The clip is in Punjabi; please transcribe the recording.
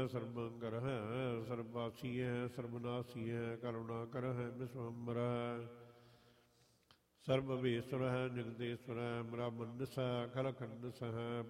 ਸਰਬੰਕਰ ਹੈ ਸਰਬਾਸੀ ਹੈ ਸਰਬਨਾਸੀ ਹੈ ਕਰੁਣਾ ਕਰ ਹੈ ਵਿਸਵੰਬਰ ਹੈ ਸਰਬਵੇਸ਼ਵਰ ਹੈ ਜਗਦੇਸ਼ਵਰ ਹੈ ਬ੍ਰਹਮੰਡ ਸੈ ਖਲਖੰਡ ਸਹਿ